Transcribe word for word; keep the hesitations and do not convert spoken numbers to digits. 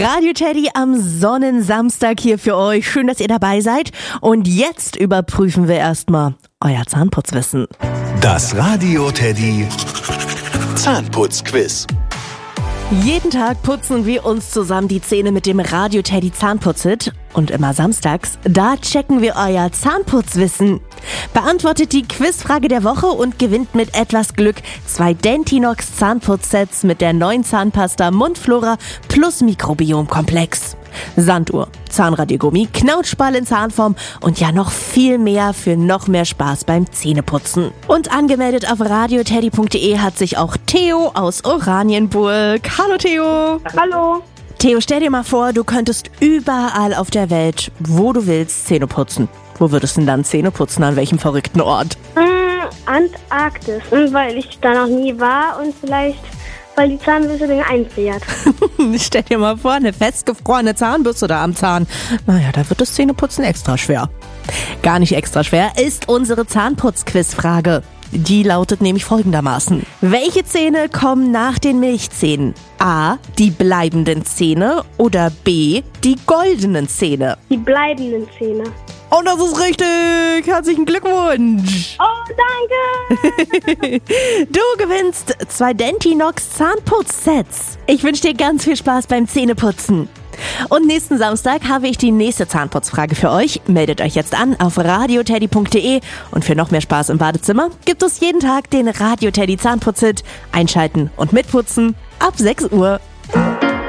Radio Teddy am Sonnensamstag hier für euch. Schön, dass ihr dabei seid. Und jetzt überprüfen wir erstmal euer Zahnputzwissen. Das Radio Teddy Zahnputzquiz. Jeden Tag putzen wir uns zusammen die Zähne mit dem Radio Teddy Zahnputzhit. Und immer samstags, da checken wir euer Zahnputzwissen. Beantwortet die Quizfrage der Woche und gewinnt mit etwas Glück zwei Dentinox Zahnputzsets mit der neuen Zahnpasta Mundflora plus Mikrobiomkomplex. Sanduhr, Zahnradiergummi, Knautschball in Zahnform und ja noch viel mehr für noch mehr Spaß beim Zähneputzen. Und angemeldet auf radioteddy punkt de hat sich auch Theo aus Oranienburg. Hallo Theo! Hallo! Theo, stell dir mal vor, du könntest überall auf der Welt, wo du willst, Zähne putzen. Wo würdest du denn dann Zähne putzen? An welchem verrückten Ort? Mmh, Antarktis, weil ich da noch nie war und vielleicht, weil die Zahnbürste den einfriert. Stell dir mal vor, eine festgefrorene Zahnbürste da am Zahn. Naja, da wird das Zähneputzen extra schwer. Gar nicht extra schwer ist unsere Zahnputz-Quizfrage. Die lautet nämlich folgendermaßen. Welche Zähne kommen nach den Milchzähnen? A. Die bleibenden Zähne oder B. Die goldenen Zähne? Die bleibenden Zähne. Und das ist richtig! Herzlichen Glückwunsch! Oh, danke! Du gewinnst zwei Dentinox Zahnputzsets. Ich wünsche dir ganz viel Spaß beim Zähneputzen. Und nächsten Samstag habe ich die nächste Zahnputzfrage für euch. Meldet euch jetzt an auf radioteddy punkt de und für noch mehr Spaß im Badezimmer gibt es jeden Tag den Radio Teddy Zahnputzhit. Einschalten und mitputzen ab sechs Uhr.